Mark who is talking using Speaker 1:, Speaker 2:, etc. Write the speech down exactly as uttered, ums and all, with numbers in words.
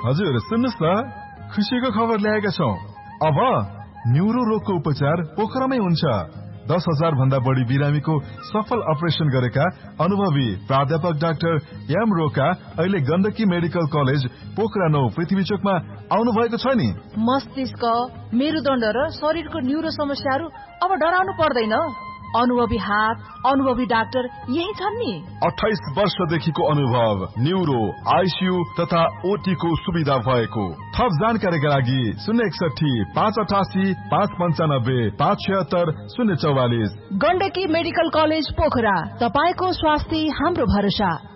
Speaker 1: हजुर सुन्नुस् न, खुसीको खबर ल्याएका छौं। अब न्युरो रोगको उपचार पोखरामै हुन्छ। दस हजार भन्दा बढी बिरामीको सफल अपरेसन गरेका अनुभवी प्राध्यापक डाक्टर एम रोका अहिले गण्डकी मेडिकल कलेज पोखरा नौ पृथ्वी चोकमा आउनु भएको छ नि।
Speaker 2: मस्तिष्क, मेरुदण्ड र शरीरको न्युरो समस्याहरू अब डराउनु पर्दैन। अनुभवी हात, अनुभवी डाक्टर यही छन् नि।
Speaker 1: अठाइस वर्षदेखिको अनुभव, न्युरो, आइसियू तथा ओटी को सुविधा भएको। थप जानकारीका लागि शून्य एकसठी पाँच अठासी पाँच पन्चानब्बे पाँच छिहत्तर शून्य चौवालिस।
Speaker 2: गण्डकी मेडिकल कलेज पोखरा, तपाईको स्वास्थ्य हाम्रो भरोसा।